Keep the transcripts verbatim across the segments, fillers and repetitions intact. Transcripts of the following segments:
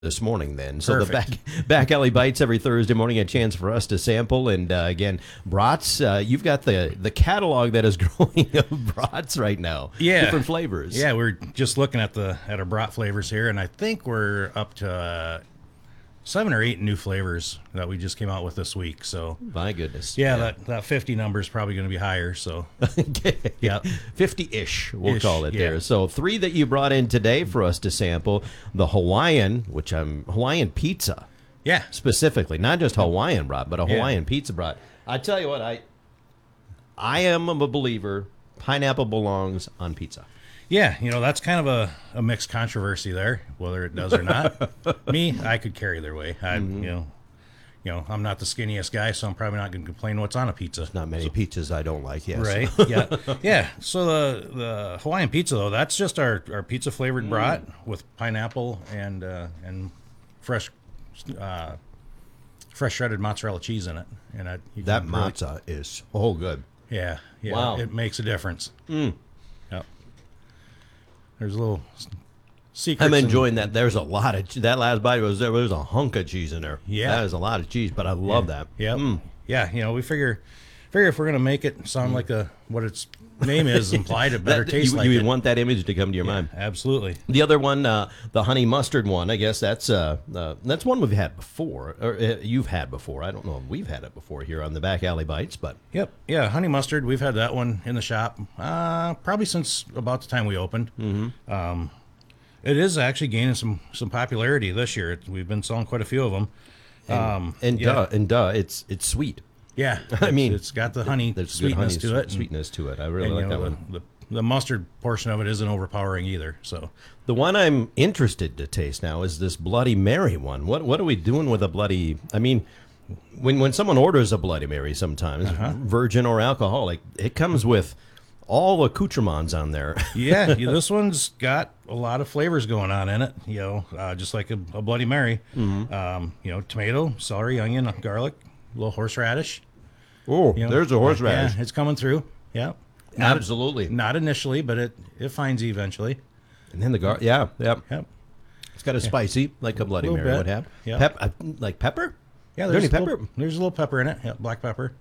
this morning then. So Perfect. the back back alley bites every Thursday morning, a chance for us to sample. And uh, again, brats, uh, you've got the the catalog that is growing of brats right now. Yeah. Different flavors. Yeah, we're just looking at the at our brat flavors here, and I think we're up to uh, seven or eight new flavors that we just came out with this week. So My goodness. yeah, that that fifty number is probably going to be higher. So yeah. fifty-ish, we'll Ish, call it yeah. there. So three that you brought in today for us to sample. The Hawaiian, which I'm Hawaiian pizza yeah, specifically, not just Hawaiian brat, but a Yeah. Hawaiian pizza brat. I tell you what, I I am a believer pineapple belongs on pizza. yeah. You know, that's kind of a, a mixed controversy there, whether it does or not. Me, I could carry their way. I, Mm-hmm. you know, you know, I'm not the skinniest guy, so I'm probably not going to complain what's on a pizza. Not many pizzas I don't like, yes. Right. Yeah. Yeah. So the the Hawaiian pizza though, that's just our, our pizza flavored brat with pineapple and uh, and fresh uh, fresh shredded mozzarella cheese in it. And I, you That can really- matzah is so good. Yeah. Yeah. Wow. It makes a difference. Mm. Yep. There's a little s- secret. I'm enjoying that. There's a lot of that last bite was there was a hunk of cheese in there. Yeah. That is a lot of cheese, but I love that. Yep. Mm. Yeah. You know, we figure figure if we're gonna make it sound like a what its name is implied, it better That- taste you, like you it. want that image to come to your mind. Absolutely. The other one, uh, the honey mustard one, I guess that's uh, uh, that's one we've had before, or uh, you've had before. I don't know if we've had it before here on the Back Alley Bites, but Yep. Yeah, honey mustard. We've had that one in the shop uh, probably since about the time we opened. Mm-hmm. Um, it is actually gaining some some popularity this year. It, we've been selling quite a few of them. Um, and yeah. duh, and duh, it's it's sweet. Yeah, I it's- mean, it's got the honey There's good sweetness honey, to it. and- sweetness to it. I really and, like you that know, one. The, the, the mustard portion of it isn't overpowering either. So The one I'm interested to taste now is this Bloody Mary one. What what are we doing with a Bloody? I mean, when when someone orders a Bloody Mary, sometimes Uh-huh. virgin or alcoholic, it comes with all accoutrements on there. yeah, yeah, this one's got a lot of flavors going on in it. You know, uh, just like a, a Bloody Mary. Mm-hmm. Um, you know, tomato, celery, onion, garlic, a little horseradish. Oh, You know, there's a horseradish. Yeah, it's coming through. Yeah. Absolutely. Not initially, but it, it finds you eventually. And then the gar, yeah, yeah. Yep. It's got a spicy like a Bloody Little Mary bit. would have. Yeah. Pep, uh, like pepper. Yeah, Is there there's any a pepper? little, there's a little pepper in it. Yeah, black pepper.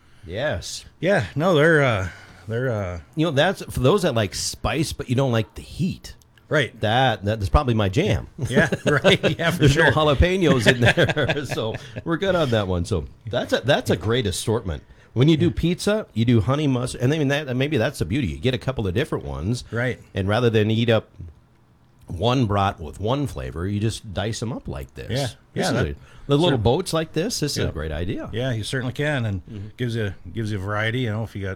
Yes. Yeah, no, they're uh they're uh You know, that's for those that like spice, but you don't like the heat. right. That that's probably my jam. Yeah, right. Yeah, for There's sure. no jalapenos in there, so we're good on that one. So that's a that's a great assortment. When you do pizza, you do honey mustard, and I mean that maybe that's the beauty. You get a couple of different ones, Right. And rather than eat up one brat with one flavor, you just dice them up like this. Yeah. This Yeah, is that- a- the little sure. boats like this. This is Yeah. a great idea. Yeah, you certainly can, and Mm-hmm. gives you gives you variety. You know, if you got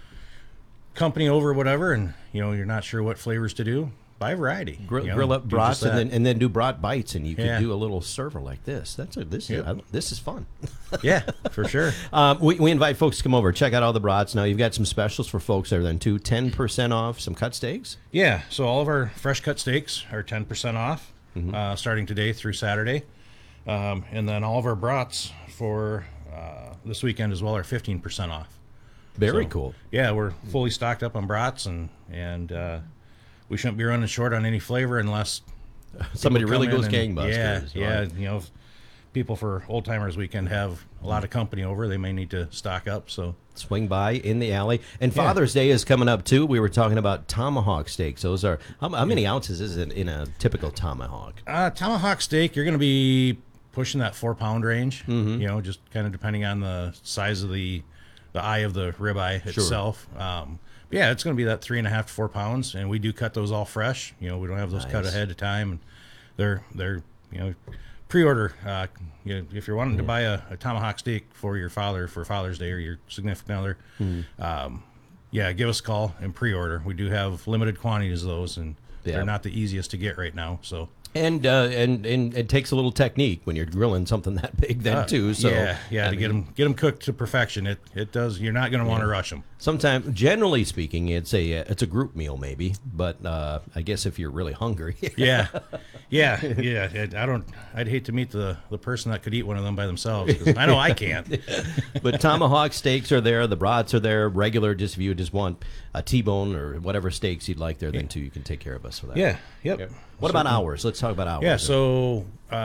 company over, or whatever, and you know you're not sure what flavors to do, buy variety. Grill, you know, grill up do brats just and that. then and then do brat bites, and you could Yeah. do a little server like this. That's a this Yeah. is I, this is fun. yeah, for sure. Um, we, we invite folks to come over, check out all the brats. Now you've got some specials for folks there then too. Ten percent off some cut steaks. Yeah, so all of our fresh cut steaks are ten percent off, Mm-hmm. uh, starting today through Saturday, um, and then all of our brats for uh, this weekend as well are fifteen percent off. Very So, cool. Yeah, we're fully stocked up on brats, and and uh, we shouldn't be running short on any flavor unless Somebody people really come goes in and- gangbusters. Yeah, yeah. You know, if people for Old Timers Weekend have a lot of company over, they may need to stock up. So Swing by in the alley. And Yeah. Father's Day is coming up too. We were talking about tomahawk steaks. Those are how, how many ounces is it in a typical tomahawk? uh, tomahawk steak, you're going to be pushing that four pound range. Mm-hmm. You know, just kind of depending on the size of the the eye of the ribeye itself. Um, but yeah, it's going to be that three and a half to four pounds, and we do cut those all fresh. You know, we don't have those cut Nice. ahead of time, and they're they're you know pre-order. Uh, you know, if you're wanting to buy a, a tomahawk steak for your father for Father's Day or your significant other, Mm-hmm. um, yeah, give us a call and pre-order. We do have limited quantities of those, and Yeah. they're not the easiest to get right now. So. And uh, and and it takes a little technique when you're grilling something that big then Uh, too. So yeah, yeah, to get them get them cooked to perfection. It it does. You're not going to want to rush them. sometimes, generally speaking, it's a it's a group meal maybe. But uh, I guess if you're really hungry, Yeah, yeah, yeah. It, I don't. I'd hate to meet the the person that could eat one of them by themselves. 'Cause I know I can't. But tomahawk steaks are there, the brats are there, regular. Just if you just want a T-bone or whatever steaks you'd like there, then too, you can take care of us for that. Yeah. Yep. What about hours? Let's talk about hours. Yeah, so